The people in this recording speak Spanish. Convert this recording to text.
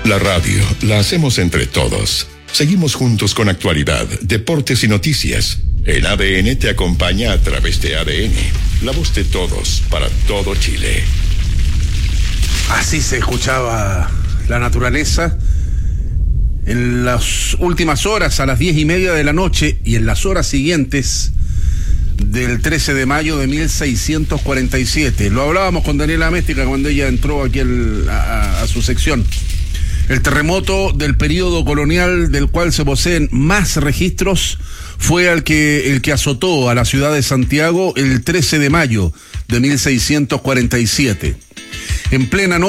La radio la hacemos entre todos. Seguimos juntos con actualidad, deportes y noticias. El ADN te acompaña a través de ADN, la voz de todos para todo Chile. Así se escuchaba la naturaleza en las últimas horas, a las 10:30 de la noche, y en las horas siguientes del 13 de mayo de 1647. Lo hablábamos con Daniela Améstica cuando ella entró aquí a su sección. El terremoto del período colonial del cual se poseen más registros fue el que azotó a la ciudad de Santiago el 13 de mayo de 1647. En plena noche